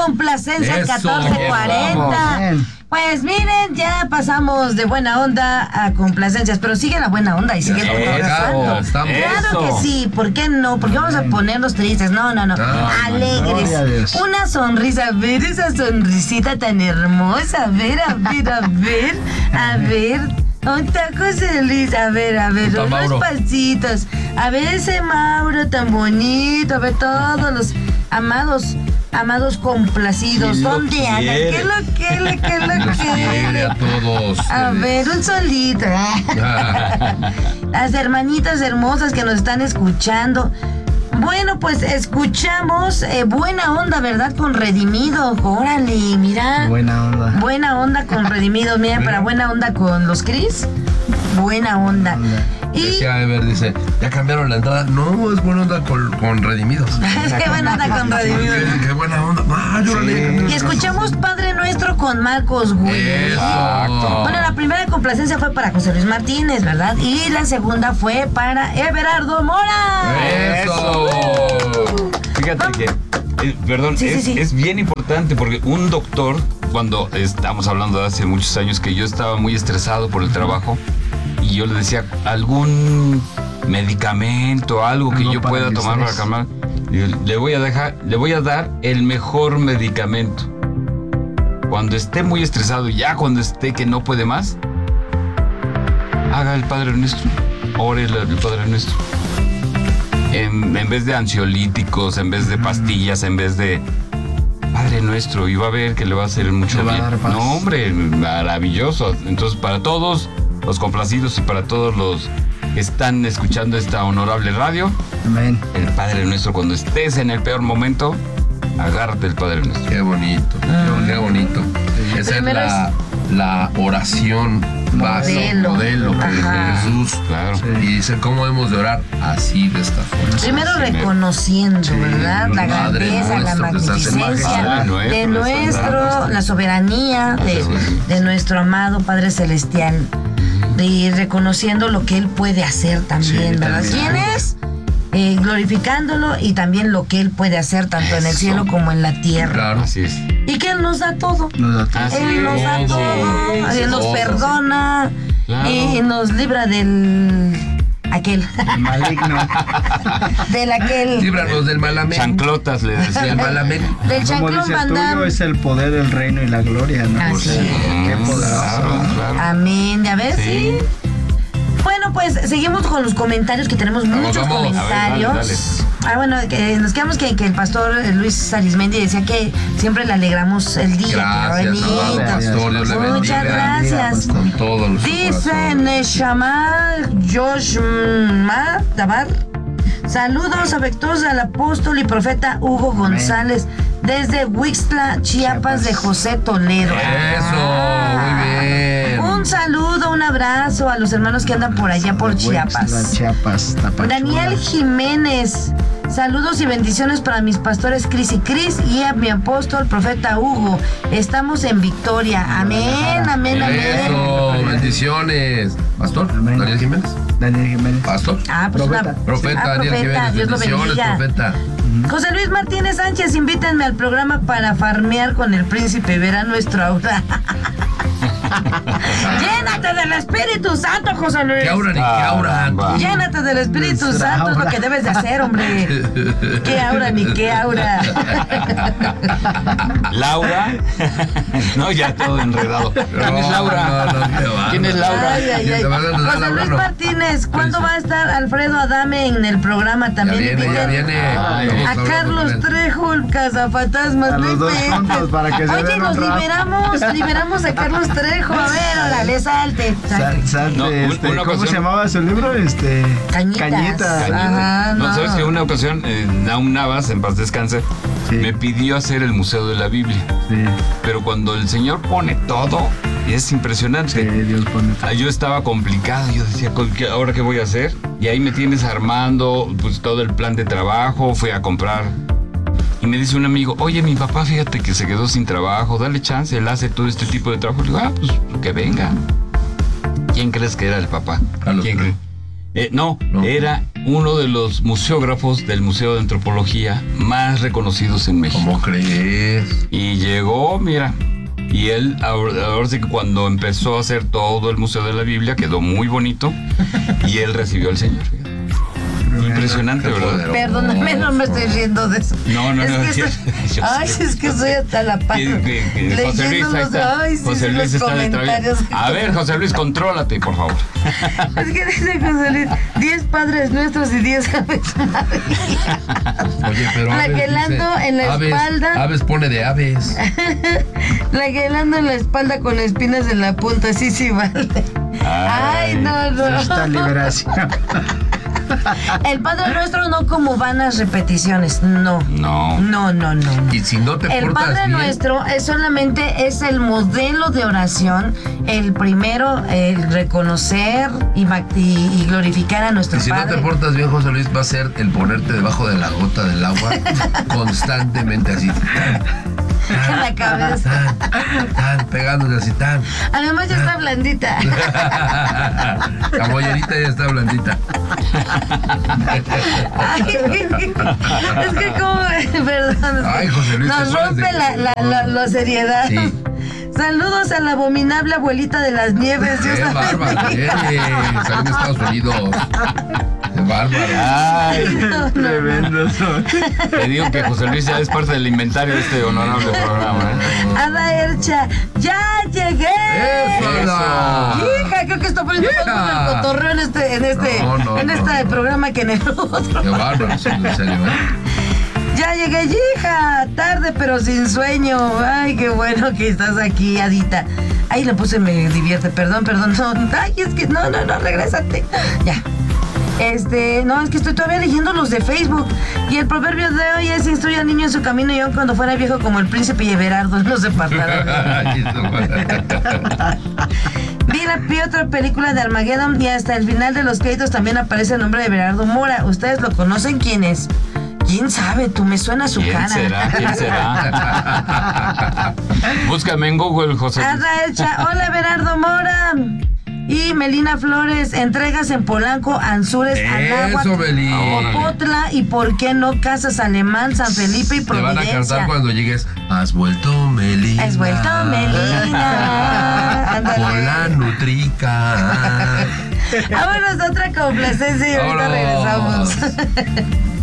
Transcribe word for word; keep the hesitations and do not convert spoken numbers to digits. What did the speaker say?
Complacencia Eso, catorce cuarenta. Pues miren, ya pasamos de buena onda a complacencias, pero sigue la buena onda y sigue el cotorreo. Claro que sí, ¿por qué no? Porque vamos a ponernos tristes. No, no, no. no Alegres. Una sonrisa, a ver esa sonrisita tan hermosa. A ver, a ver, a ver, a ver. Un taco feliz, a ver, a ver, unos Mauro. pasitos. A ver ese Mauro tan bonito, a ver todos los amados, amados complacidos. ¿Dónde andan? ¿Qué lo quiere? ¿Qué lo quiere? A todos. A ver, un solito. Las hermanitas hermosas que nos están escuchando. Bueno, pues escuchamos eh, Buena Onda, ¿verdad? Con Redimidos. Órale, mira. Buena onda. Buena onda con Redimidos. Mira, para Buena Onda con los Cris. Buena onda. Y decía Ever, dice, ya cambiaron la entrada. No, es buena onda con, con Redimidos. Es que buena onda con Redimidos. Qué, qué buena onda. Ah, yo sí. le... Y escuchamos Padre Nuestro con Marcos Güey. Exacto. Bueno, la primera complacencia fue para José Luis Martínez, ¿verdad? Y la segunda fue para Everardo Mora. Eso. Fíjate que, eh, perdón, sí, es, sí, sí. es bien importante porque un doctor, cuando estamos hablando de hace muchos años que yo estaba muy estresado por el trabajo, y yo le decía, algún medicamento, algo que yo pueda tomar para calmar, le voy a dejar, le voy a dar el mejor medicamento. Cuando esté muy estresado, ya cuando esté que no puede más, haga el Padre Nuestro, ore el, el Padre Nuestro. En, en vez de ansiolíticos, en vez de pastillas, en vez de Padre Nuestro, y va a ver que le va a hacer mucho bien. No, hombre, maravilloso. Entonces, para todos los complacidos y para todos los que están escuchando esta honorable radio, amén. El Padre Nuestro, cuando estés en el peor momento, agárrate el Padre Nuestro. Qué bonito, ah. qué bonito. Sí. Esa Primero es la, es... la oración base, modelo, modelo que dice Jesús. Claro. Sí. Y dice cómo hemos de orar así, de esta forma. Primero sí, reconociendo, sí, ¿verdad? La grandeza, la magnificencia de nuestro, la soberanía de, de nuestro amado Padre Celestial. Y reconociendo lo que Él puede hacer también, sí, ¿verdad? También. ¿Quién es? Eh, glorificándolo y también lo que Él puede hacer tanto Eso. en el cielo como en la tierra. Claro, así es. Y que Él nos da todo. Nos da todo. Él nos da todo. todo. Él nos perdona. Claro. Y nos libra del... aquel. Maligno. Del aquel. Líbranos del malamén. Chanclotas, le decía. El malamén. Del chanclón Como dice, Vandam. tuyo es el poder, el reino y la gloria, ¿no? Así es. Qué poderoso. Claro, claro. Amén. ¿Ya ves? Sí. sí. Bueno, pues seguimos con los comentarios, que tenemos vamos, muchos vamos. comentarios. A ver, dale, dale. Ah, bueno, que nos quedamos que, que el pastor Luis Arismendi decía que siempre le alegramos el día. Gracias, amado pastor, Dios le bendiga. Muchas gracias. Con todos los Dice Neshama Joshma Dabar. Saludos afectuosos al apóstol y profeta Hugo González desde Huixtla, Chiapas, de José Toledo. Eso, ah, muy bien. Un saludo, un abrazo a los hermanos que andan por allá por Chiapas. Chiapas, Daniel Jiménez. Saludos y bendiciones para mis pastores Cris y Cris y a mi apóstol profeta Hugo. Estamos en victoria. Amén, amén, amén. Eso, bendiciones. Pastor, amén. Daniel Jiménez. Daniel Jiménez. Pastor. Ah, pues profeta. Una, profeta, ah, Daniel profeta, Jiménez. Dios lo bendiga. Profeta. José Luis Martínez Sánchez, invítenme al programa para farmear con el príncipe. Verá nuestro aura. Llénate del Espíritu Santo, José Luis. ¿Qué aura ni qué aura? Ah, Llénate del Espíritu Nuestra Santo, aura. Es lo que debes de hacer, hombre. ¿Qué aura ni qué aura? ¿Laura? No, ya todo enredado. ¿Quién es Laura? No, no, no, ¿Quién es Laura? Ay, ay, ay. José Luis Martínez, ¿cuándo va a estar Alfredo Adame en el programa también? Ya viene, ya viene. Ay, a Carlos Trejo, el cazafantasmas. A los dos juntos para que se Oye, nos liberamos, liberamos a Carlos Trejo. A ver, órale, salte. Sal, salte, no, este, una ¿cómo ocasión, se llamaba su libro? Este, Cañitas. Cañitas. Ajá, no, no. ¿sabes que una ocasión, eh, Naum Navas, en paz descanse, sí. me pidió hacer el Museo de la Biblia? Sí. Pero cuando el Señor pone todo, es impresionante. Sí, Dios pone todo. Yo estaba complicado, yo decía, ¿ahora qué voy a hacer? Y ahí me tienes armando pues todo el plan de trabajo, fui a comprar. Y me dice un amigo, oye, mi papá, fíjate que se quedó sin trabajo, dale chance, él hace todo este tipo de trabajo. Le digo, ah, pues que venga. ¿Quién crees que era el papá? ¿Quién cree? Eh, no, no, era uno de los museógrafos del Museo de Antropología más reconocidos en México. ¿Cómo crees? Y llegó, mira, y él, ahora, ahora sí que cuando empezó a hacer todo el Museo de la Biblia, quedó muy bonito, y él recibió al Señor, fíjate. Impresionante, ¿verdad? Perdóname, no me estoy riendo de eso. No, no, es no. Que yo, soy, yo ay, sé. es que soy hasta la pata. José Luis, ahí está. Ay, sí, José sí, Luis los está de comentarios. A ver, José Luis, contrólate, por favor. Es que dice José Luis, diez padres nuestros y diez aves María. Oye, pero flagelando aves, dice, en la aves, espalda. Aves pone de aves. Flagelando en la espalda con espinas en la punta, sí, sí, vale. Ay, Ay no, no. Esta liberación. El Padre Nuestro no como vanas repeticiones, no. No. No, no, no. Y si no te El portas Padre bien, Nuestro es solamente es el modelo de oración, el primero, el reconocer y, y, y glorificar a nuestro y si Padre. no te portas bien, José Luis, va a ser el ponerte debajo de la gota del agua constantemente así. En la cabeza. Tan, tan, pegándose así, tan. Además ya está blandita. La bollerita ya está blandita. Ay, es que como, perdón, Ay, José Luis, nos rompe de... la, la, la, la seriedad. Sí. Saludos a la abominable abuelita de las nieves. Qué bárbaro, eh, salió de Estados Unidos. Qué bárbaro. Ay, No, no. Tremendo son. te digo que José Luis ya es parte del inventario de este honorable programa, ¿eh? Ada Ercha, ¡ya llegué! ¡Eso! Hija, creo que está poniendo Hija. más bueno el cotorreo en este, en este, No, no, en no, este no. programa que en el otro. Qué bárbaro, sí, en serio, ¿eh? Ya llegué, hija, tarde pero sin sueño. Ay, qué bueno que estás aquí, Adita. Ahí le puse me divierte, perdón, perdón. No, ay, es que no, no, no, regrésate. Ya. Este, no, es que estoy todavía leyendo los de Facebook. Y el proverbio de hoy es: instruye al niño en su camino y aun cuando fuera viejo como el príncipe y Everardo no se apartará. Vi, la, vi otra película de Armageddon y hasta el final de los créditos también aparece el nombre de Everardo Mora. ¿Ustedes lo conocen? ¿Quién es? ¿Quién sabe? Tú me suena su ¿Quién cara. será? ¿Quién será? Búscame en Google, José Luis. Ada Elcha, hola Everardo Mora. Y Melina Flores, entregas en Polanco, Anzures, Anáhuac, Eso, Beli. Popotla y por qué no Casas Alemán, San Felipe y Te van a Providencia. cantar cuando llegues. Has vuelto, Melina. Has vuelto, Melina. Ándale. Con la nutrica. Vámonos a otra complacencia y ahorita Vámonos. regresamos.